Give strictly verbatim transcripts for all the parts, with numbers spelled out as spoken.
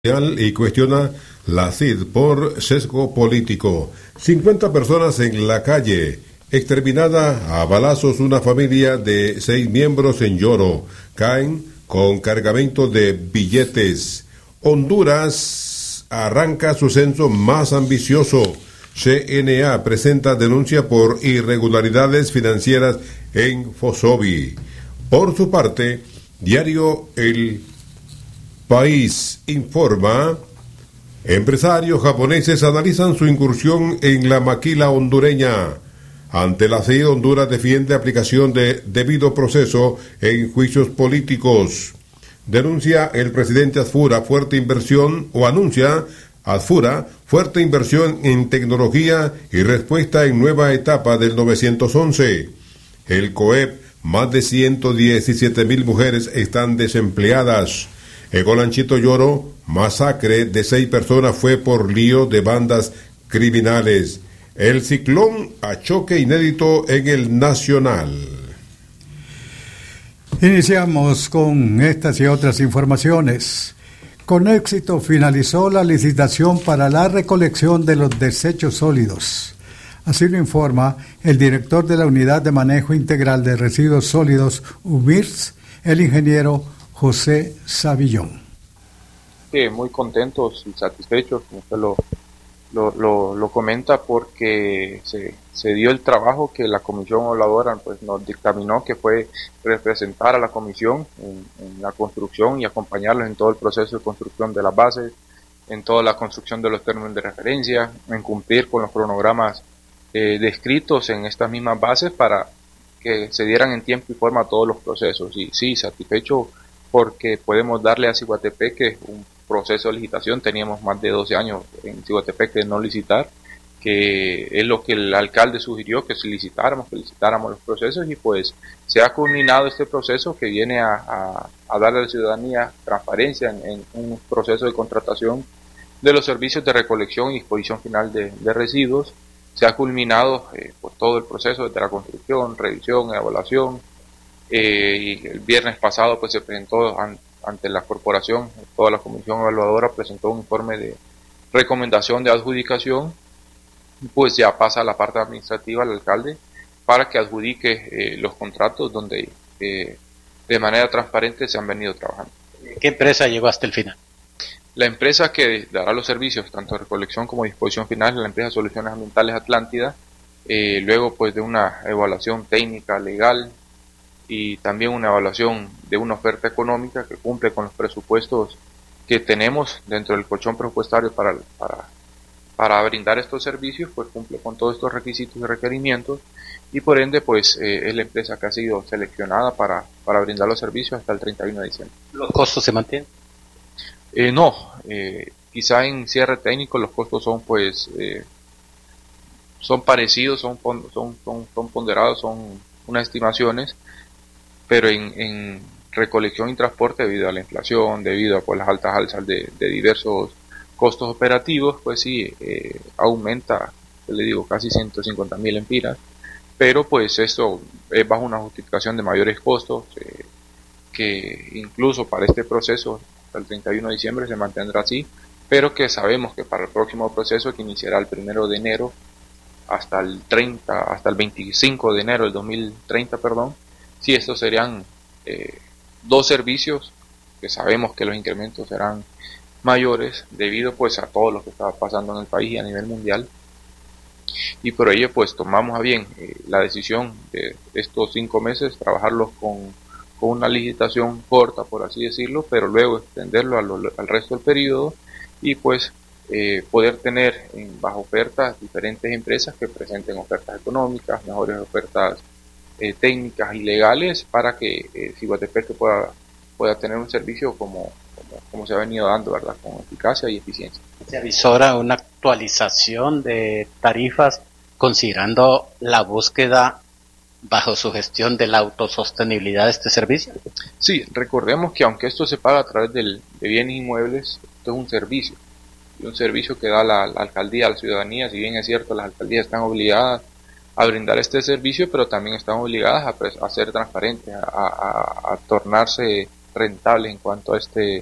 y cuestiona la C I D por sesgo político. cincuenta personas en la calle. Exterminada a balazos una familia de seis miembros en Yoro. Caen con cargamento de billetes. Honduras arranca su censo más ambicioso. C N A presenta denuncia por irregularidades financieras en Fosobi. Por su parte, diario El País informa: empresarios japoneses analizan su incursión en la maquila hondureña. Ante la C I D, Honduras defiende aplicación de debido proceso en juicios políticos. Denuncia el presidente Azfura fuerte inversión, o anuncia Azfura fuerte inversión en tecnología y respuesta en nueva etapa del novecientos once. El COEP, más de ciento diecisiete mil mujeres están desempleadas. En Olanchito, Yoro, masacre de seis personas fue por lío de bandas criminales. El ciclón a choque inédito en el Nacional. Iniciamos con estas y otras informaciones. Con éxito finalizó la licitación para la recolección de los desechos sólidos. Así lo informa el director de la Unidad de Manejo Integral de Residuos Sólidos, U M I R S, el ingeniero José Savillón. Sí, muy contentos y satisfechos, como usted lo, lo, lo, lo comenta, porque se, se dio el trabajo que la comisión evaluadora pues, nos dictaminó, que fue representar a la comisión en, en la construcción y acompañarlos en todo el proceso de construcción de las bases, en toda la construcción de los términos de referencia, en cumplir con los cronogramas eh, descritos en estas mismas bases para que se dieran en tiempo y forma todos los procesos. Y sí, satisfecho porque podemos darle a Ciguatepeque un proceso de licitación. Teníamos más de doce años en Ciguatepeque de no licitar, que es lo que el alcalde sugirió, que si licitáramos, que licitáramos los procesos, y pues se ha culminado este proceso que viene a, a, a darle a la ciudadanía transparencia en, en un proceso de contratación de los servicios de recolección y disposición final de, de residuos. Se ha culminado eh, por todo el proceso desde la construcción, revisión, evaluación. Eh, y el viernes pasado pues se presentó an, ante la corporación, toda la comisión evaluadora presentó un informe de recomendación de adjudicación, pues ya pasa a la parte administrativa al alcalde para que adjudique eh, los contratos donde eh, de manera transparente se han venido trabajando. ¿Qué empresa llegó hasta el final? La empresa que dará los servicios tanto de recolección como disposición final es la empresa Soluciones Ambientales Atlántida, eh, luego pues de una evaluación técnica, legal, y también una evaluación de una oferta económica que cumple con los presupuestos que tenemos dentro del colchón presupuestario para, para, para brindar estos servicios, pues cumple con todos estos requisitos y requerimientos, y por ende pues eh, es la empresa que ha sido seleccionada para, para brindar los servicios hasta el treinta y uno de diciembre. ¿Los costos se mantienen? Eh, no, eh, quizá en cierre técnico los costos son pues eh, son parecidos, son, son, son, son ponderados, son unas estimaciones, pero en, en recolección y transporte, debido a la inflación, debido a pues, las altas alzas de, de diversos costos operativos, pues sí, eh, aumenta, le digo, casi ciento cincuenta mil empiras, pero pues esto es bajo una justificación de mayores costos, eh, que incluso para este proceso, hasta el treinta y uno de diciembre se mantendrá así, pero que sabemos que para el próximo proceso, que iniciará el primero de enero, hasta el treinta, hasta el veinticinco de enero del dos mil treinta, perdón, sí, estos serían eh, dos servicios que sabemos que los incrementos serán mayores debido pues a todo lo que está pasando en el país y a nivel mundial, y por ello pues tomamos a bien eh, la decisión de estos cinco meses trabajarlos con, con una licitación corta, por así decirlo, pero luego extenderlo a lo, al resto del periodo y pues eh, poder tener en, bajo ofertas diferentes empresas que presenten ofertas económicas, mejores ofertas Eh, técnicas y legales para que eh, Ciguatepeque pueda, pueda tener un servicio como, como, como se ha venido dando, ¿verdad? Con eficacia y eficiencia. ¿Se avisora una actualización de tarifas considerando la búsqueda bajo su gestión de la autosostenibilidad de este servicio? Sí, recordemos que aunque esto se paga a través del, de bienes inmuebles, esto es un servicio, y un servicio que da la, la alcaldía a la ciudadanía. Si bien es cierto, las alcaldías están obligadas a brindar este servicio, pero también están obligadas a, a ser transparentes, a, a, a tornarse rentables en cuanto a este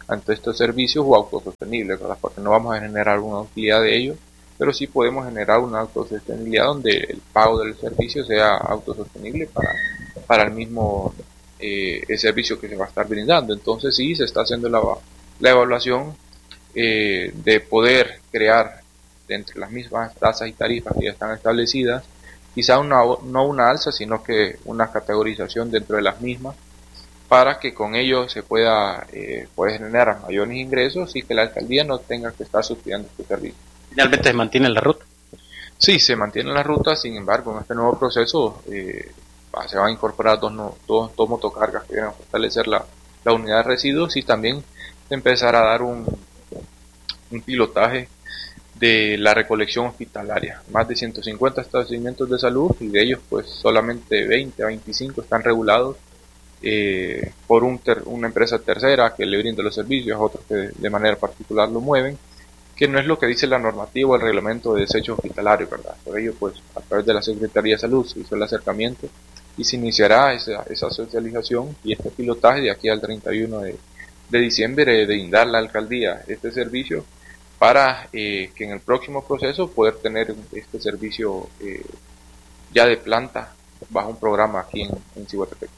ante estos servicios o autosostenibles, ¿verdad? Porque no vamos a generar una utilidad de ellos, pero sí podemos generar una autosostenibilidad donde el pago del servicio sea autosostenible para, para el mismo eh, el servicio que se va a estar brindando. Entonces sí, se está haciendo la, la evaluación eh, de poder crear entre las mismas tasas y tarifas que ya están establecidas, quizá una, no una alza, sino que una categorización dentro de las mismas, para que con ello se pueda, eh, pueda generar mayores ingresos y que la alcaldía no tenga que estar subsidiando este servicio. ¿Finalmente se mantiene la ruta? Sí, se mantiene la ruta, sin embargo, en este nuevo proceso eh, se van a incorporar dos, no, dos, dos motocargas que vienen a fortalecer la, la unidad de residuos, y también empezar a dar un, un pilotaje de la recolección hospitalaria. Más de ciento cincuenta establecimientos de salud, y de ellos pues solamente veinte a veinticinco están regulados eh, por un ter, una empresa tercera que le brinda los servicios, otros que de manera particular lo mueven, que no es lo que dice la normativa o el reglamento de desechos hospitalarios, ¿verdad? Por ello, pues, a través de la Secretaría de Salud se hizo el acercamiento y se iniciará esa, esa socialización y este pilotaje de aquí al treinta y uno de, de diciembre, de brindar la alcaldía este servicio para eh, que en el próximo proceso poder tener este servicio eh, ya de planta bajo un programa aquí en, en Ciguatepec.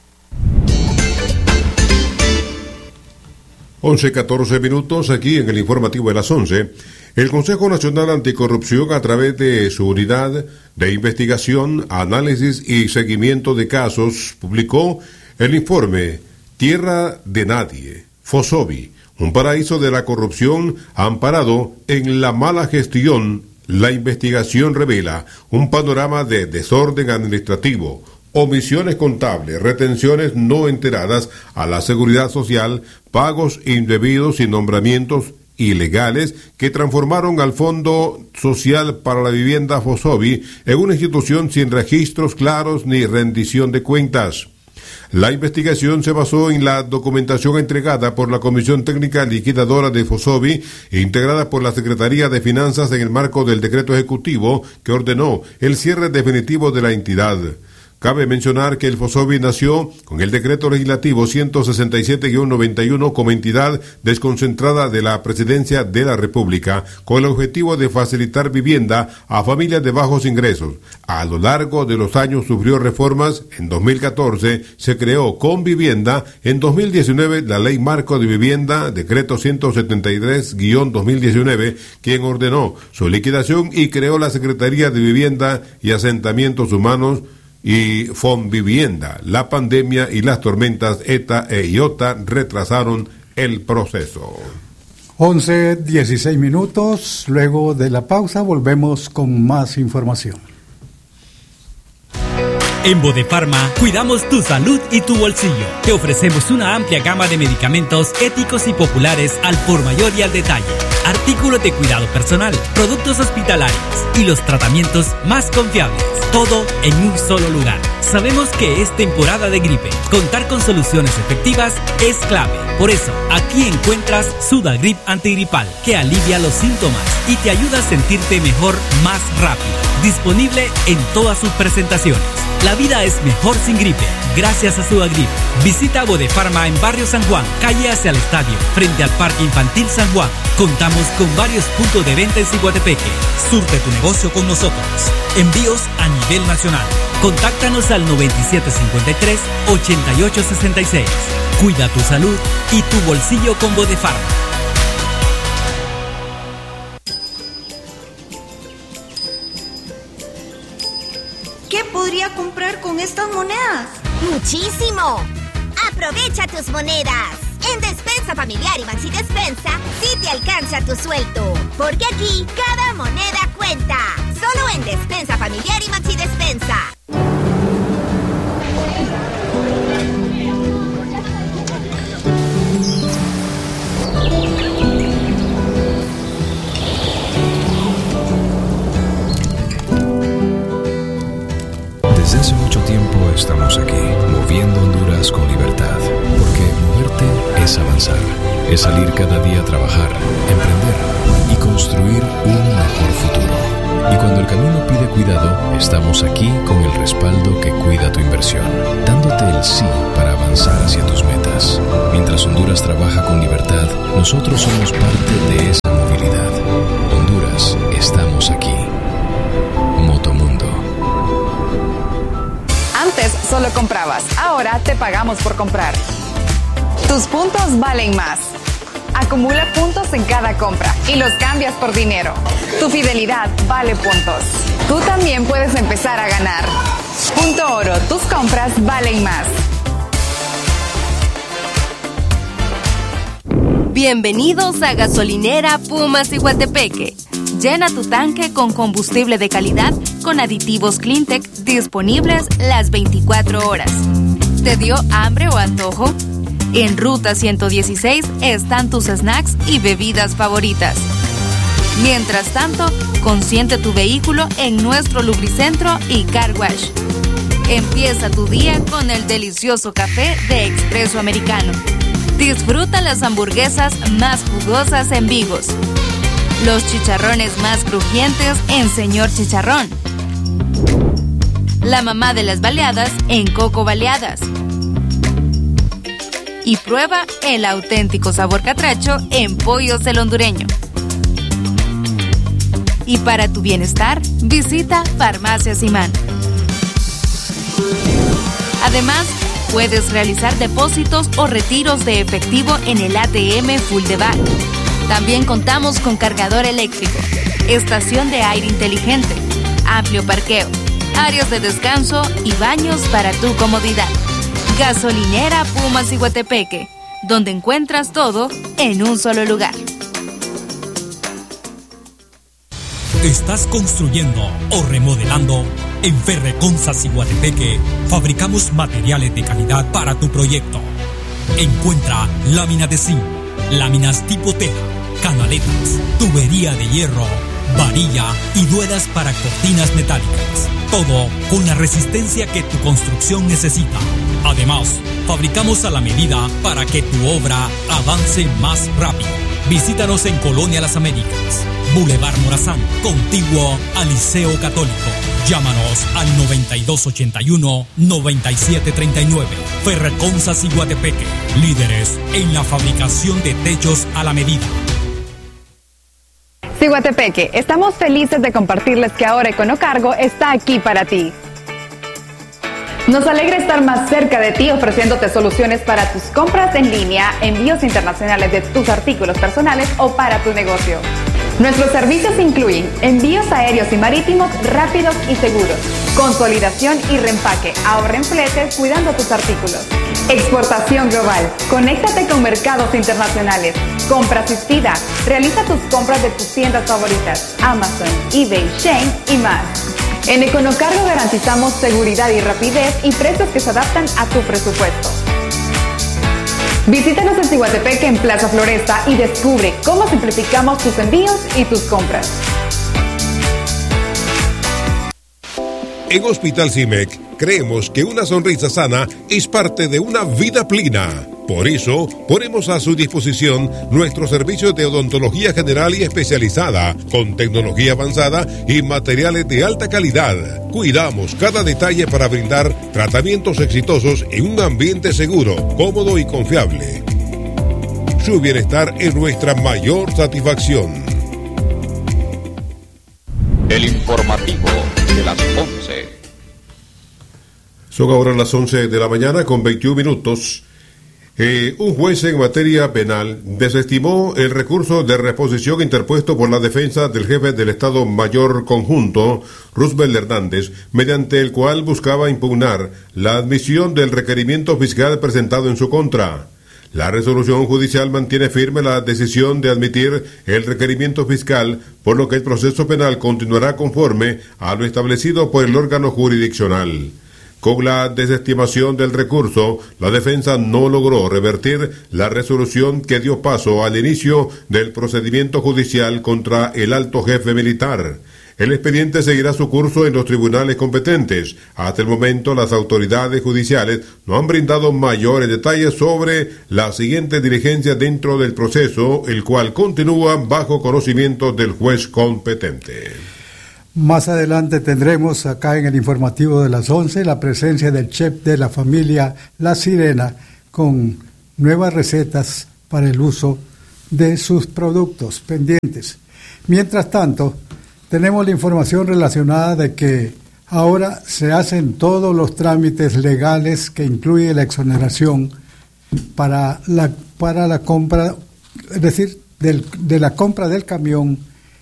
once catorce minutos aquí en el informativo de las once. El Consejo Nacional Anticorrupción, a través de su unidad de investigación, análisis y seguimiento de casos, publicó el informe Tierra de Nadie, Fosobi, un paraíso de la corrupción amparado en la mala gestión. La investigación revela un panorama de desorden administrativo, omisiones contables, retenciones no enteradas a la seguridad social, pagos indebidos y nombramientos ilegales que transformaron al Fondo Social para la Vivienda Fosobi en una institución sin registros claros ni rendición de cuentas. La investigación se basó en la documentación entregada por la Comisión Técnica Liquidadora de Fosobi, integrada por la Secretaría de Finanzas en el marco del decreto ejecutivo que ordenó el cierre definitivo de la entidad. Cabe mencionar que el Fosobi nació con el decreto legislativo ciento sesenta y siete guión noventa y uno como entidad desconcentrada de la Presidencia de la República, con el objetivo de facilitar vivienda a familias de bajos ingresos. A lo largo de los años sufrió reformas. En dos mil catorce se creó Convivienda. En dos mil diecinueve la Ley Marco de Vivienda, decreto ciento setenta y tres guión dos mil diecinueve, quien ordenó su liquidación y creó la Secretaría de Vivienda y Asentamientos Humanos y Fonvivienda. La pandemia y las tormentas ETA e IOTA retrasaron el proceso. once dieciséis minutos. Luego de la pausa volvemos con más información. En Bodefarma cuidamos tu salud y tu bolsillo. Te ofrecemos una amplia gama de medicamentos éticos y populares al por mayor y al detalle. Artículos de cuidado personal, productos hospitalarios y los tratamientos más confiables. Todo en un solo lugar. Sabemos que es temporada de gripe. Contar con soluciones efectivas es clave. Por eso, aquí encuentras Sudagrip antigripal, que alivia los síntomas y te ayuda a sentirte mejor más rápido. Disponible en todas sus presentaciones. La vida es mejor sin gripe, gracias a Sudagrip. Visita Bodefarma en Barrio San Juan, calle hacia el estadio, frente al Parque Infantil San Juan. Contamos con varios puntos de venta en Ciguatepeque. Surte tu negocio con nosotros. Envíos a nivel nacional. Contáctanos al noventa y siete cincuenta y tres, ochenta y ocho sesenta y seis. Cuida tu salud y tu bolsillo con Bodefarma. ¿Qué podría comprar con estas monedas? ¡Muchísimo! ¡Aprovecha tus monedas! En Despensa Familiar y Maxi Despensa sí te alcanza tu sueldo, porque aquí cada moneda cuenta. Solo en Despensa Familiar y Maxi Despensa. Desde hace mucho tiempo estamos aquí, moviendo Honduras con libertad, porque moverte es avanzar, es salir cada día a trabajar, emprender y construir un mejor futuro. Y cuando el camino pide cuidado, estamos aquí con el respaldo que cuida tu inversión, dándote el sí para avanzar hacia tus metas. Mientras Honduras trabaja con libertad, nosotros somos parte de esa movilidad. Honduras, estamos aquí. Motomundo. Antes solo comprabas, ahora te pagamos por comprar. Tus puntos valen más. Acumula puntos en cada compra y los cambias por dinero. Tu fidelidad vale puntos. Tú también puedes empezar a ganar. Punto Oro, tus compras valen más. Bienvenidos a Gasolinera Pumas Iguatepeque. Llena tu tanque con combustible de calidad con aditivos Cleantech disponibles las veinticuatro horas. ¿Te dio hambre o antojo? En Ruta ciento dieciséis están tus snacks y bebidas favoritas. Mientras tanto, consiente tu vehículo en nuestro lubricentro y car wash. Empieza tu día con el delicioso café de Expreso Americano. Disfruta las hamburguesas más jugosas en Vigos. Los chicharrones más crujientes en Señor Chicharrón. La mamá de las baleadas en Coco Baleadas. Y prueba el auténtico sabor catracho en Pollos el Hondureño. Y para tu bienestar, visita Farmacia Simán. Además, puedes realizar depósitos o retiros de efectivo en el A T M Full de Back. También contamos con cargador eléctrico, estación de aire inteligente, amplio parqueo, áreas de descanso y baños para tu comodidad. Gasolinera Pumas Iguatepeque, donde encuentras todo en un solo lugar. ¿Estás construyendo o remodelando? En Ferreconsas Iguatepeque fabricamos materiales de calidad para tu proyecto. Encuentra lámina de zinc, láminas tipo teja, canaletas, tubería de hierro, varilla y duelas para cortinas metálicas. Todo con la resistencia que tu construcción necesita. Además, fabricamos a la medida para que tu obra avance más rápido. Visítanos en Colonia Las Américas, Boulevard Morazán, contiguo al Liceo Católico. Llámanos al noventa y dos ochenta y uno, noventa y siete treinta y nueve. Ferreconsas Iguatepeque, líderes en la fabricación de techos a la medida. Iguatepeque, estamos felices de compartirles que ahora Econocargo está aquí para ti. Nos alegra estar más cerca de ti ofreciéndote soluciones para tus compras en línea, envíos internacionales de tus artículos personales o para tu negocio. Nuestros servicios incluyen envíos aéreos y marítimos rápidos y seguros, consolidación y reempaque, ahorra en fletes cuidando tus artículos. Exportación global, conéctate con mercados internacionales, compra asistida, realiza tus compras de tus tiendas favoritas, Amazon, eBay, Shein y más. En Econocargo garantizamos seguridad y rapidez y precios que se adaptan a tu presupuesto. Visítanos en Iguatepeque en Plaza Floresta y descubre cómo simplificamos tus envíos y tus compras. En Hospital CIMEC creemos que una sonrisa sana es parte de una vida plena. Por eso, ponemos a su disposición nuestros servicios de odontología general y especializada, con tecnología avanzada y materiales de alta calidad. Cuidamos cada detalle para brindar tratamientos exitosos en un ambiente seguro, cómodo y confiable. Su bienestar es nuestra mayor satisfacción. El informativo de las once. Son ahora las once de la mañana con veintiún minutos. Eh, un juez en materia penal desestimó el recurso de reposición interpuesto por la defensa del jefe del Estado Mayor Conjunto, Roosevelt Hernández, mediante el cual buscaba impugnar la admisión del requerimiento fiscal presentado en su contra. La resolución judicial mantiene firme la decisión de admitir el requerimiento fiscal, por lo que el proceso penal continuará conforme a lo establecido por el órgano jurisdiccional. Con la desestimación del recurso, la defensa no logró revertir la resolución que dio paso al inicio del procedimiento judicial contra el alto jefe militar. El expediente seguirá su curso en los tribunales competentes. Hasta el momento, las autoridades judiciales no han brindado mayores detalles sobre la siguiente diligencia dentro del proceso, el cual continúa bajo conocimiento del juez competente. Más adelante tendremos acá en el informativo de las once la presencia del chef de la familia La Sirena con nuevas recetas para el uso de sus productos pendientes. Mientras tanto, tenemos la información relacionada de que ahora se hacen todos los trámites legales que incluye la exoneración para la, para la compra, es decir, del, de la compra del camión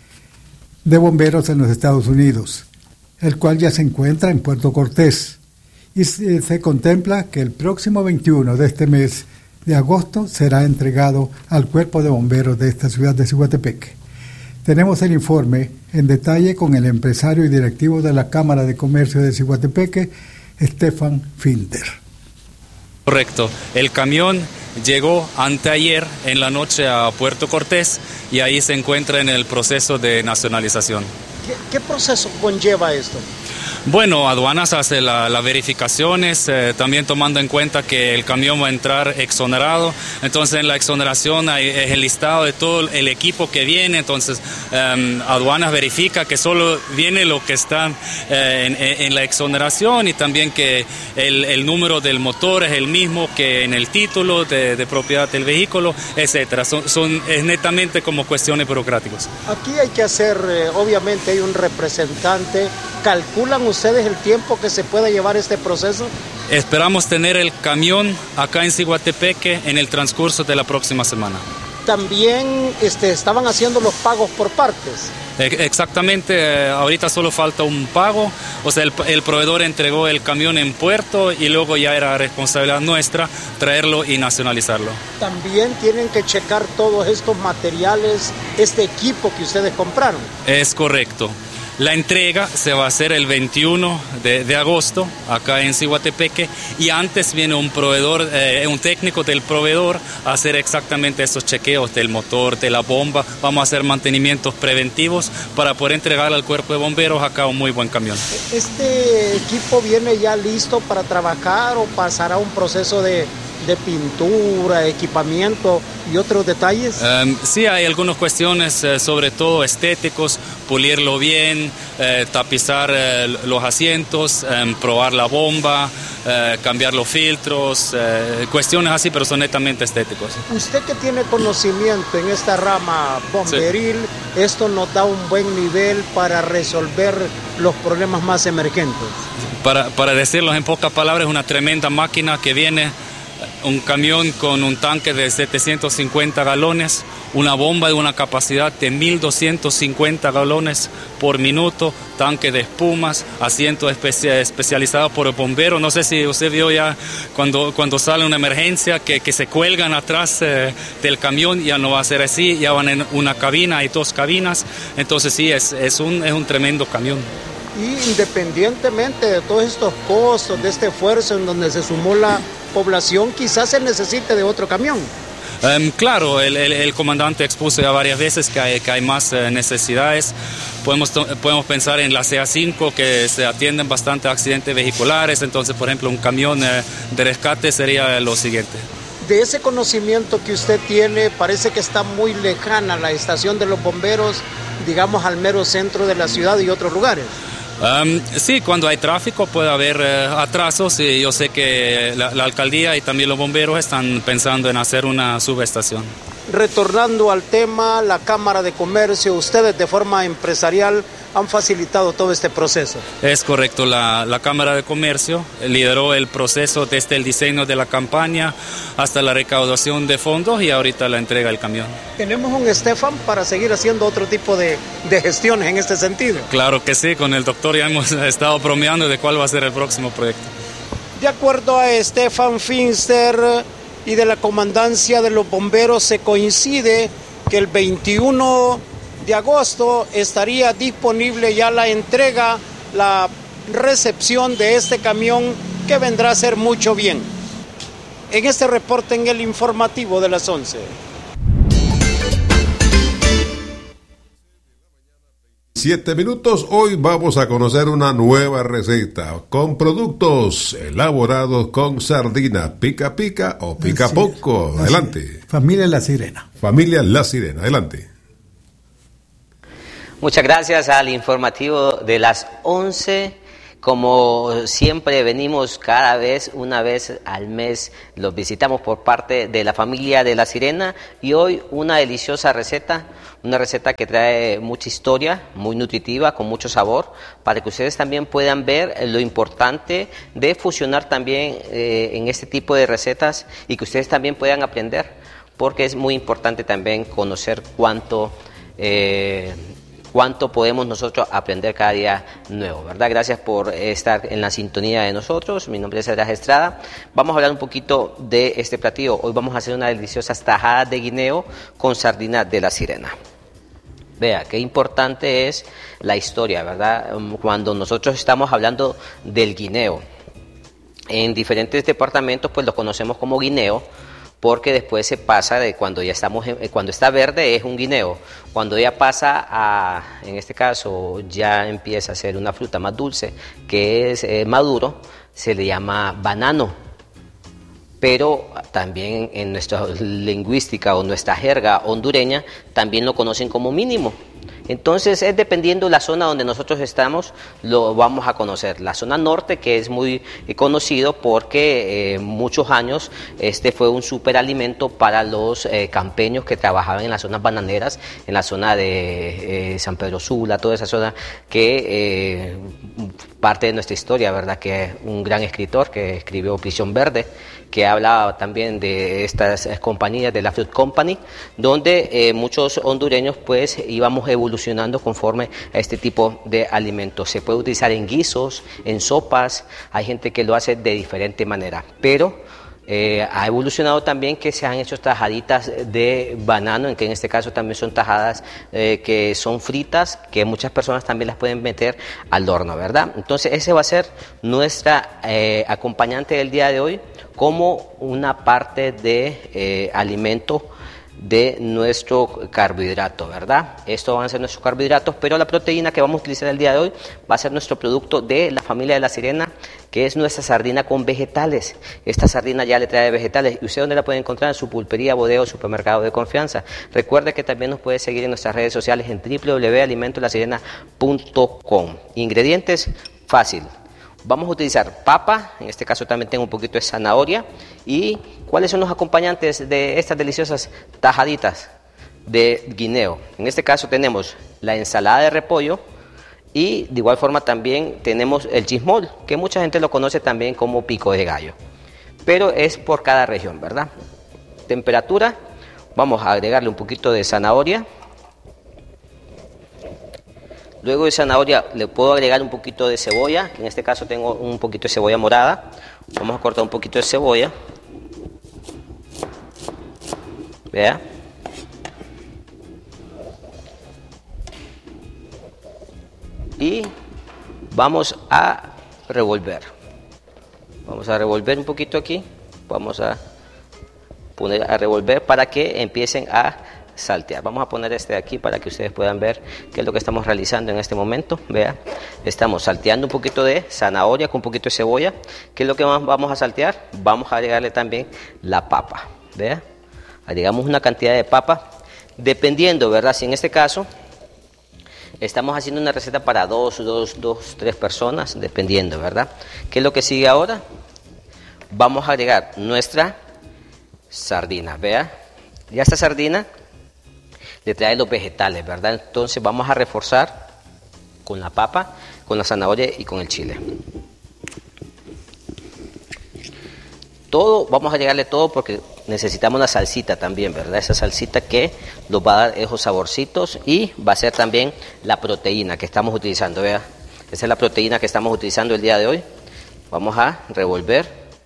de bomberos en los Estados Unidos, el cual ya se encuentra en Puerto Cortés. Y se, se contempla que el próximo veintiuno de este mes de agosto será entregado al Cuerpo de Bomberos de esta ciudad de Ciguatepeque. Tenemos el informe en detalle con el empresario y directivo de la Cámara de Comercio de Ciguatepeque, Stefan Finter. Correcto. El camión llegó anteayer en la noche a Puerto Cortés y ahí se encuentra en el proceso de nacionalización. ¿Qué, qué proceso conlleva esto? Bueno, aduanas hace las la verificaciones, eh, también tomando en cuenta que el camión va a entrar exonerado. Entonces en la exoneración hay, es el listado de todo el equipo que viene. Entonces eh, aduanas verifica que solo viene lo que está eh, en, en la exoneración y también que el, el número del motor es el mismo que en el título de, de propiedad del vehículo, etcétera. Son, son es netamente como cuestiones burocráticas. Aquí hay que hacer, eh, obviamente hay un representante. ¿Calculan ustedes el tiempo que se puede llevar este proceso? Esperamos tener el camión acá en Ciguatepeque en el transcurso de la próxima semana. También este, estaban haciendo los pagos por partes. Exactamente, eh, ahorita solo falta un pago, o sea, el, el proveedor entregó el camión en puerto y luego ya era responsabilidad nuestra traerlo y nacionalizarlo. También tienen que checar todos estos materiales, este equipo que ustedes compraron. Es correcto. La entrega se va a hacer el veintiuno de, de agosto acá en Ciguatepeque y antes viene un proveedor, eh, un técnico del proveedor a hacer exactamente esos chequeos del motor, de la bomba. Vamos a hacer mantenimientos preventivos para poder entregar al cuerpo de bomberos acá un muy buen camión. ¿Este equipo viene ya listo para trabajar o pasará un proceso de, de pintura, equipamiento y otros detalles? Um, sí, hay algunas cuestiones, eh, sobre todo estéticos, pulirlo bien, eh, tapizar eh, los asientos, eh, probar la bomba, eh, cambiar los filtros, eh, cuestiones así, pero son netamente estéticos. Usted que tiene conocimiento en esta rama bomberil, sí. Esto nos da un buen nivel para resolver los problemas más emergentes. Para, para decirlo en pocas palabras, es una tremenda máquina que viene. Un camión con un tanque de setecientos cincuenta galones, una bomba de una capacidad de mil doscientos cincuenta galones por minuto, tanque de espumas, asiento especia, especializado por el bombero. No sé si usted vio ya cuando, cuando sale una emergencia que, que se cuelgan atrás eh, del camión, ya no va a ser así, ya van en una cabina, hay dos cabinas, entonces sí, es, es, un, es un tremendo camión. Y independientemente de todos estos costos, de este esfuerzo en donde se sumó la población, quizás se necesite de otro camión. Um, claro, el, el, el comandante expuso ya varias veces que hay, que hay más eh, necesidades. Podemos, podemos pensar en la C A cinco, que se atienden bastante accidentes vehiculares, entonces, por ejemplo, un camión eh, de rescate sería lo siguiente. De ese conocimiento que usted tiene, parece que está muy lejana la estación de los bomberos, digamos, al mero centro de la ciudad y otros lugares. Um, sí, cuando hay tráfico puede haber eh, atrasos y yo sé que la, la alcaldía y también los bomberos están pensando en hacer una subestación. Retornando al tema, la Cámara de Comercio, ustedes de forma empresarial han facilitado todo este proceso. Es correcto, la, la Cámara de Comercio lideró el proceso desde el diseño de la campaña hasta la recaudación de fondos y ahorita la entrega del camión. ¿Tenemos un Stefan para seguir haciendo otro tipo de, de gestiones en este sentido? Claro que sí, con el doctor ya hemos estado bromeando de cuál va a ser el próximo proyecto. De acuerdo a Stefan Finster y de la Comandancia de los Bomberos, se coincide que el veintiuno de agosto estaría disponible ya la entrega, la recepción de este camión que vendrá a hacer mucho bien. En este reporte en el informativo de las once. Siete minutos, hoy vamos a conocer una nueva receta con productos elaborados con sardina pica pica o pica poco. Adelante. Familia La Sirena. Familia La Sirena, adelante. Muchas gracias al informativo de las once. Como siempre venimos cada vez, una vez al mes, los visitamos por parte de la familia de La Sirena y hoy una deliciosa receta, una receta que trae mucha historia, muy nutritiva, con mucho sabor, para que ustedes también puedan ver lo importante de fusionar también eh, en este tipo de recetas y que ustedes también puedan aprender, porque es muy importante también conocer cuánto... Eh, cuánto podemos nosotros aprender cada día nuevo, ¿verdad? Gracias por estar en la sintonía de nosotros. Mi nombre es Cedras Estrada. Vamos a hablar un poquito de este platillo. Hoy vamos a hacer unas deliciosas tajadas de guineo con sardina de La Sirena. Vea, qué importante es la historia, ¿verdad? Cuando nosotros estamos hablando del guineo, en diferentes departamentos pues lo conocemos como guineo, porque después se pasa de cuando ya estamos en, cuando está verde es un guineo, cuando ya pasa a, en este caso ya empieza a ser una fruta más dulce que es eh, maduro, se le llama banano, pero también en nuestra lingüística o nuestra jerga hondureña también lo conocen como mínimo. Entonces es dependiendo la zona donde nosotros estamos, lo vamos a conocer. La zona norte, que es muy conocido porque eh, muchos años este fue un superalimento para los eh, campeños que trabajaban en las zonas bananeras, en la zona de eh, San Pedro Sula, toda esa zona que eh, parte de nuestra historia, ¿verdad? Que un gran escritor que escribió Prisión Verde, que hablaba también de estas compañías de la Fruit Company, donde eh, muchos hondureños pues íbamos evolucionando conforme a este tipo de alimentos. Se puede utilizar en guisos, en sopas, hay gente que lo hace de diferente manera, pero eh, ha evolucionado también que se han hecho tajaditas de banano, en que en este caso también son tajadas eh, que son fritas, que muchas personas también las pueden meter al horno, ¿verdad? Entonces ese va a ser nuestra eh, acompañante del día de hoy, como una parte de eh, alimento de nuestro carbohidrato, ¿verdad? Estos van a ser nuestros carbohidratos, pero la proteína que vamos a utilizar el día de hoy va a ser nuestro producto de la familia de La Sirena, que es nuestra sardina con vegetales. Esta sardina ya le trae vegetales. ¿Y usted dónde la puede encontrar? En su pulpería, bodega o supermercado de confianza. Recuerde que también nos puede seguir en nuestras redes sociales en w w w punto alimento la sirena punto com. Ingredientes, fácil. Vamos a utilizar papa, en este caso también tengo un poquito de zanahoria. ¿Y cuáles son los acompañantes de estas deliciosas tajaditas de guineo? En este caso tenemos la ensalada de repollo y de igual forma también tenemos el chismol, que mucha gente lo conoce también como pico de gallo, pero es por cada región, ¿verdad? Temperatura, vamos a agregarle un poquito de zanahoria. Luego de zanahoria le puedo agregar un poquito de cebolla, que en este caso tengo un poquito de cebolla morada. Vamos a cortar un poquito de cebolla. Vea. Y vamos a revolver. Vamos a revolver un poquito aquí. Vamos a poner a revolver para que empiecen a saltear. Vamos a poner este de aquí para que ustedes puedan ver qué es lo que estamos realizando en este momento. Vea, estamos salteando un poquito de zanahoria con un poquito de cebolla. ¿Qué es lo que más vamos a saltear? Vamos a agregarle también la papa. Vea, agregamos una cantidad de papa dependiendo, ¿verdad? Si en este caso estamos haciendo una receta para dos, dos, dos, tres personas, dependiendo, ¿verdad? ¿Qué es lo que sigue ahora? Vamos a agregar nuestra sardina. Vea, ya esta sardina le trae los vegetales, ¿verdad? Entonces vamos a reforzar con la papa, con la zanahoria y con el chile. Todo, vamos a agregarle todo porque necesitamos la salsita también, ¿verdad? Esa salsita que nos va a dar esos saborcitos y va a ser también la proteína que estamos utilizando, vea. Esa es la proteína que estamos utilizando el día de hoy. Vamos a revolver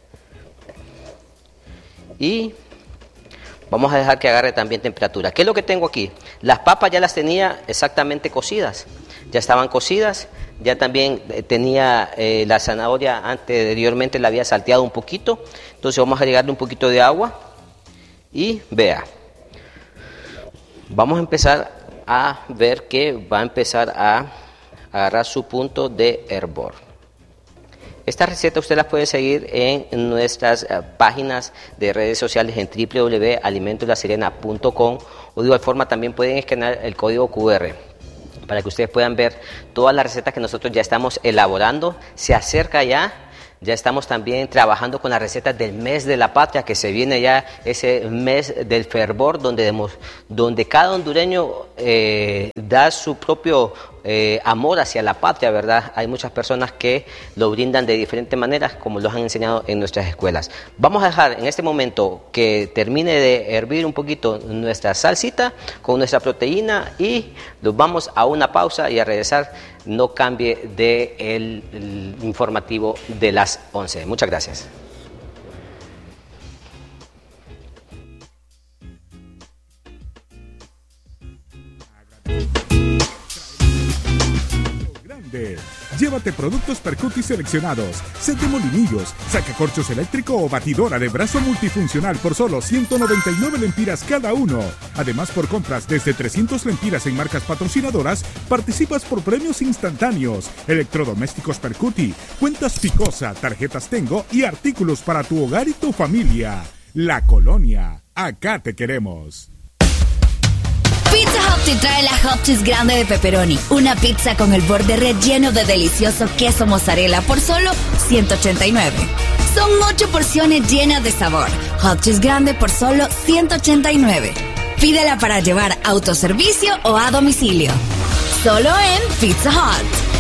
y vamos a dejar que agarre también temperatura. ¿Qué es lo que tengo aquí? Las papas ya las tenía exactamente cocidas. Ya estaban cocidas. Ya también tenía eh, la zanahoria anteriormente, la había salteado un poquito. Entonces vamos a agregarle un poquito de agua. Y vea. Vamos a empezar a ver que va a empezar a agarrar su punto de hervor. Esta receta usted la puede seguir en nuestras uh, páginas de redes sociales en w w w punto alimento la sirena punto com o de igual forma también pueden escanear el código Q R para que ustedes puedan ver todas las recetas que nosotros ya estamos elaborando. Se acerca ya. Ya estamos también trabajando con las recetas del mes de la patria, que se viene ya ese mes del fervor, donde, demos, donde cada hondureño eh, da su propio eh, amor hacia la patria, ¿verdad? Hay muchas personas que lo brindan de diferentes maneras, como los han enseñado en nuestras escuelas. Vamos a dejar en este momento que termine de hervir un poquito nuestra salsita con nuestra proteína y nos vamos a una pausa y a regresar. No cambie de el, el informativo de las once. Muchas gracias. Llévate productos Percuti seleccionados, set de molinillos, sacacorchos eléctrico o batidora de brazo multifuncional por solo ciento noventa y nueve lempiras cada uno. Además, por compras desde trescientas lempiras en marcas patrocinadoras, participas por premios instantáneos, electrodomésticos Percuti, cuentas Picosa, tarjetas Tengo y artículos para tu hogar y tu familia. La Colonia, acá te queremos. Pizza Hut te trae la Hot Cheese grande de pepperoni. Una pizza con el borde relleno de delicioso queso mozzarella por solo ciento ochenta y nueve. Son ocho porciones llenas de sabor. Hot Cheese grande por solo ciento ochenta y nueve. Pídela para llevar a autoservicio o a domicilio. Solo en Pizza Hut.